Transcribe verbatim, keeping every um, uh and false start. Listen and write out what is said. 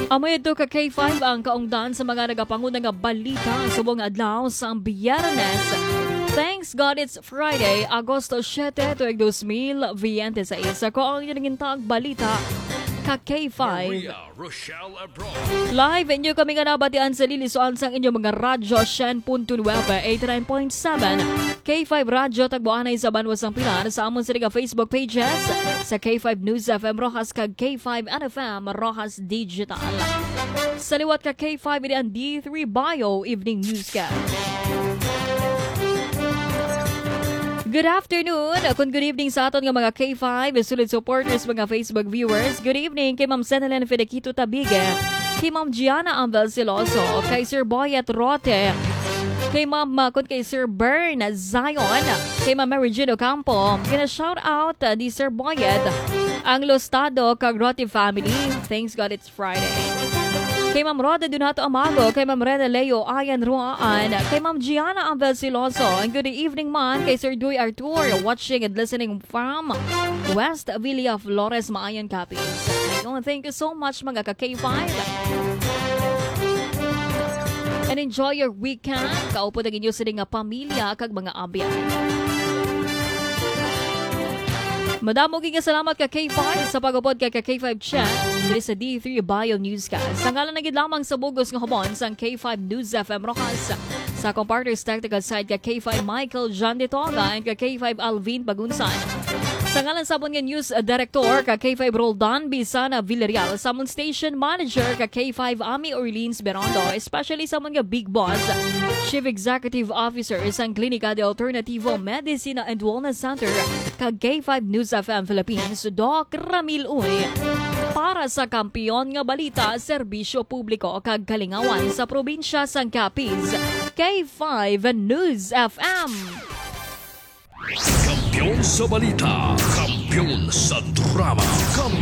Amoy ito ka K five ang kaungdan sa mga nagapangunang nga balita subong adlaw sa Biyernes. Thanks God it's Friday, Agosto siyete, tuig two thousand twenty-six. Ako ang iningintang balita ka K five. Live inyo kami nga nabatian sa lilisuan sang inyong mga radyo one oh nine, eighty-nine point seven. K five Radyo tagbuanay sa Banwas ng Pilar sa amon sa liga Facebook pages sa K five News F M Rojas kag K five N F M Rojas Digital. Sa liwat ka K five ini ang D three Bio Evening Newscast. Good afternoon. Kung good evening sa aton nga mga K five, solid supporters, mga Facebook viewers. Good evening kay Ma'am Senelen Fedequito Tabige, kay Ma'am Gianna Ambel Siloso, kay Sir Boyet Rote, kay Ma'am kun kay Sir Bern Zion, kay Ma'am Mary Gino Campo. Gina shout out uh, di Sir Boyet, ang Lostado kag Rote family. Thanks God it's Friday. Kay Ma'am Roda Dunato Amago, kay Ma'am Rena Leo Ayan Ruaan, kay Ma'am Gianna Ambel Siloso, and good evening man kay Sir Duy Artur, watching and listening from West Villa Flores, Maayan Capiz. Thank you so much mga ka K five. And enjoy your weekend. Kaupo na inyo sa nga pamilya kag mga abyan. Madamo nga salamat ka K five sa pag-upod ka K five chat diri sa D three Bio Newscast. Sa ngalan na gid lamang sa bugos nga hubon sang K five News F M Rojas. Sa comparters technical side ka K five Michael John De Toga and ka K five Alvin Pagunsan. Sa ngalan sabon nga News Director ka K five Roldan Bisana Villarreal, samon Station Manager ka K five Ami Orleans Berondo, especially samon nga Big Boss, Chief Executive Officer sang Klinika de Alternativo Medicina and Wellness Center ka K five News F M Philippines, Doc Ramil Uy. Para sa kampiyon nga balita, serbisyo publiko kag kalingawan sa probinsya sang Capiz, K five News F M. Kampiyon sa balita, kampiyon sa drama, kampiyon